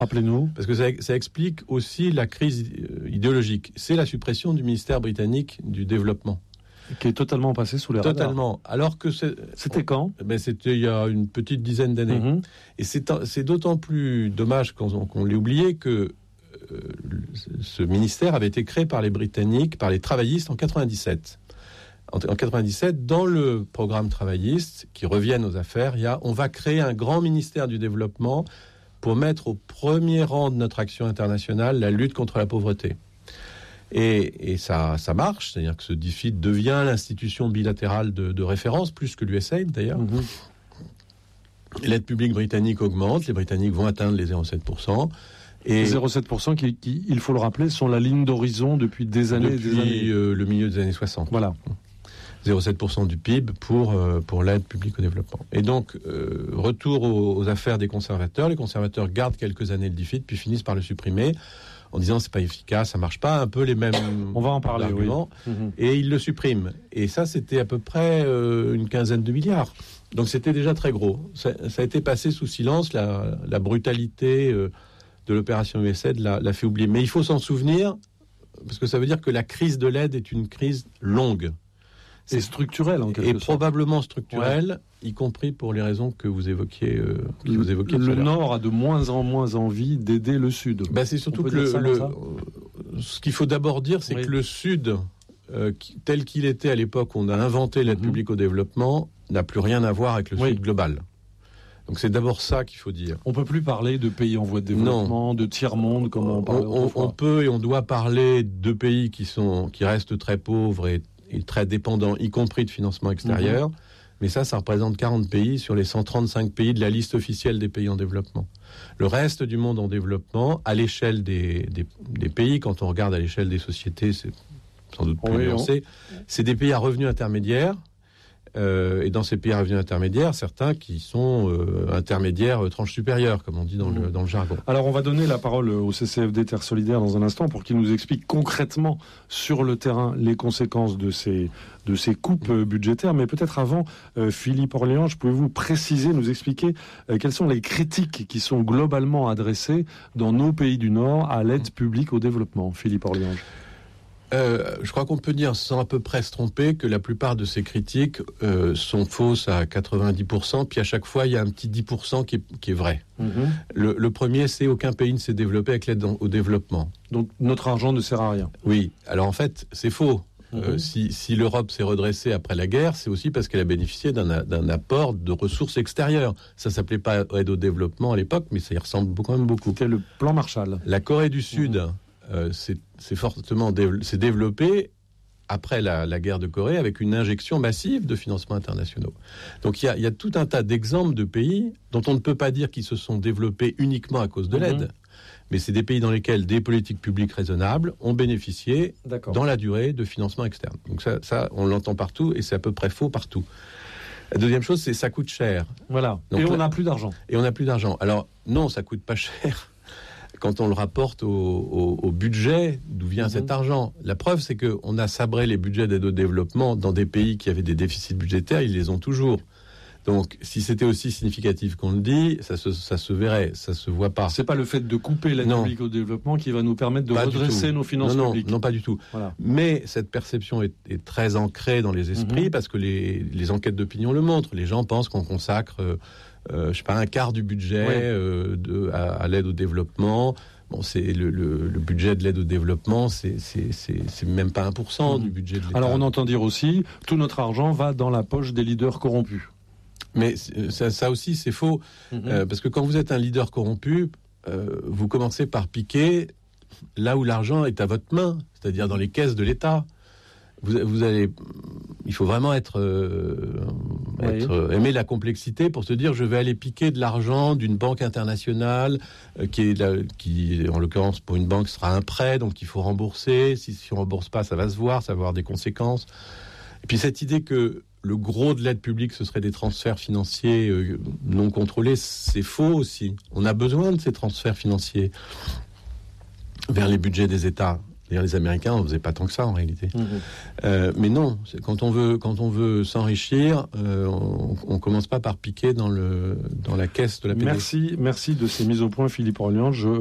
Rappelez-nous. Parce que ça explique aussi la crise idéologique. C'est la suppression du ministère britannique du développement. Qui est totalement passé sous les radars. Totalement. Alors que c'était quand ? C'était il y a une petite dizaine d'années. Mmh. Et c'est d'autant plus dommage qu'on l'ait oublié que ce ministère avait été créé par les Britanniques, par les travaillistes en 97. En 97, dans le programme travailliste, qui reviennent aux affaires, on va créer un grand ministère du développement pour mettre au premier rang de notre action internationale la lutte contre la pauvreté. Et ça marche, c'est-à-dire que ce DFID devient l'institution bilatérale de référence, plus que l'USAID d'ailleurs. Mmh. L'aide publique britannique augmente, les Britanniques vont atteindre les 0,7%. Et 0,7% qui, il faut le rappeler, sont la ligne d'horizon depuis des années. Depuis le milieu des années 60. Voilà. 0,7% du PIB pour l'aide publique au développement. Et donc, retour aux affaires des conservateurs. Les conservateurs gardent quelques années le DFID, puis finissent par le supprimer, en disant c'est pas efficace, ça marche pas, un peu les mêmes on va en parler, arguments, oui. Et ils le suppriment. Et ça, c'était à peu près une quinzaine de milliards. Donc c'était déjà très gros. Ça a été passé sous silence, la brutalité de l'opération USAID l'a fait oublier. Mais il faut s'en souvenir, parce que ça veut dire que la crise de l'aide est une crise longue. C'est structurelle, en quelque sorte. Et probablement structurelle, y compris pour les raisons que vous évoquiez. Le Nord a de moins en moins envie d'aider le Sud. C'est surtout que ce qu'il faut d'abord dire, c'est que le Sud, tel qu'il était à l'époque où on a inventé l'aide publique au développement, n'a plus rien à voir avec le Sud global. Donc c'est d'abord ça qu'il faut dire. On ne peut plus parler de pays en voie de développement, de tiers-monde, comme on parlait autrefois. On peut et on doit parler de pays qui restent très pauvres et très dépendants, y compris de financement extérieur. Mais ça représente 40 pays sur les 135 pays de la liste officielle des pays en développement. Le reste du monde en développement, à l'échelle des pays, quand on regarde à l'échelle des sociétés, c'est sans doute plus nuancé, c'est des pays à revenus intermédiaires. Et dans ces pays à revenus intermédiaires, certains qui sont intermédiaires tranche supérieure, comme on dit dans le jargon. Alors on va donner la parole au CCFD Terre Solidaire dans un instant pour qu'il nous explique concrètement sur le terrain les conséquences de ces coupes budgétaires. Mais peut-être avant, Philippe Orléange, pouvez-vous préciser, nous expliquer quelles sont les critiques qui sont globalement adressées dans nos pays du Nord à l'aide publique au développement, Philippe Orléange? Je crois qu'on peut dire, sans à peu près se tromper, que la plupart de ces critiques sont fausses à 90%, puis à chaque fois, il y a un petit 10% qui est vrai. Le premier, c'est aucun pays ne s'est développé avec l'aide au développement. Donc notre argent ne sert à rien. Oui, alors en fait, c'est faux. Si l'Europe s'est redressée après la guerre, c'est aussi parce qu'elle a bénéficié d'un apport de ressources extérieures. Ça ne s'appelait pas aide au développement à l'époque, mais ça y ressemble quand même beaucoup. C'était le plan Marshall. La Corée du Sud... s'est développé après la guerre de Corée avec une injection massive de financements internationaux. Donc il y a tout un tas d'exemples de pays dont on ne peut pas dire qu'ils se sont développés uniquement à cause de l'aide, mais c'est des pays dans lesquels des politiques publiques raisonnables ont bénéficié dans la durée de financements externes. Donc ça on l'entend partout et c'est à peu près faux partout. La deuxième chose, c'est ça coûte cher. Voilà. Donc, on n'a plus d'argent. Et on n'a plus d'argent. Alors non, ça coûte pas cher. Quand on le rapporte au budget, d'où vient cet argent. La preuve, c'est qu'on a sabré les budgets d'aide au développement dans des pays qui avaient des déficits budgétaires, ils les ont toujours. Donc, si c'était aussi significatif qu'on le dit, ça se verrait, ça se voit pas. C'est pas le fait de couper l'aide publique au développement qui va nous permettre de redresser nos finances publiques. Non, pas du tout. Voilà. Mais cette perception est très ancrée dans les esprits parce que les enquêtes d'opinion le montrent. Les gens pensent qu'on consacre... un quart du budget à l'aide au développement. Bon, c'est le budget de l'aide au développement, c'est même pas 1% du budget de l'État. Alors on entend dire aussi, tout notre argent va dans la poche des leaders corrompus. Mais ça aussi c'est faux, parce que quand vous êtes un leader corrompu, vous commencez par piquer là où l'argent est à votre main, c'est-à-dire dans les caisses de l'État. Vous allez, il faut vraiment aimer la complexité pour se dire je vais aller piquer de l'argent d'une banque internationale qui en l'occurrence pour une banque sera un prêt, donc il faut rembourser. Si on rembourse pas, ça va se voir, ça va avoir des conséquences. Et puis cette idée que le gros de l'aide publique ce serait des transferts financiers non contrôlés, c'est faux aussi. On a besoin de ces transferts financiers vers les budgets des États. D'ailleurs, les Américains n'en faisaient pas tant que ça en réalité. Mais non, quand on veut s'enrichir, on commence pas par piquer dans la caisse de la PDC. Merci de ces mises au point, Philippe Orliand.